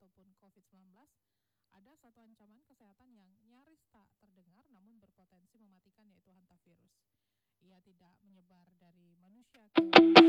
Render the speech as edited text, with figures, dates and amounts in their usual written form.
ataupun COVID-19, ada satu ancaman kesehatan yang nyaris tak terdengar namun berpotensi mematikan, yaitu hantavirus. Ia tidak menyebar dari manusia ke